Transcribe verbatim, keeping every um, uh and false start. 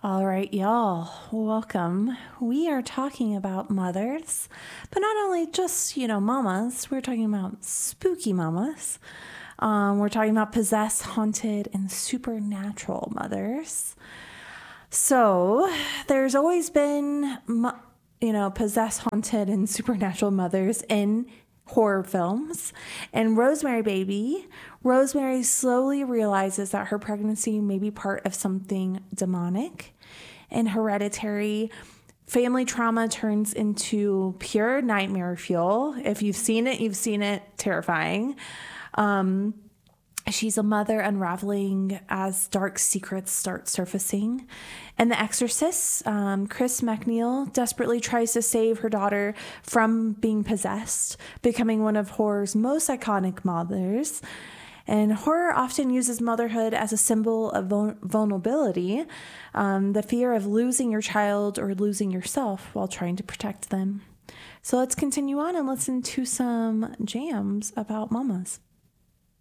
All right, y'all, welcome. We are talking about mothers, but not only just, you know, mamas, we're talking about spooky mamas. Um, we're talking about possessed, haunted, and supernatural mothers. So there's always been, you know, possessed, haunted, and supernatural mothers in horror films. And Rosemary Baby, Rosemary slowly realizes that her pregnancy may be part of something demonic and hereditary. Family trauma turns into pure nightmare fuel. If you've seen it, you've seen it. Terrifying. Um, She's a mother unraveling as dark secrets start surfacing. And The Exorcist, um, Chris MacNeil desperately tries to save her daughter from being possessed, becoming one of horror's most iconic mothers. And horror often uses motherhood as a symbol of vul- vulnerability, um, the fear of losing your child or losing yourself while trying to protect them. So let's continue on and listen to some jams about mamas.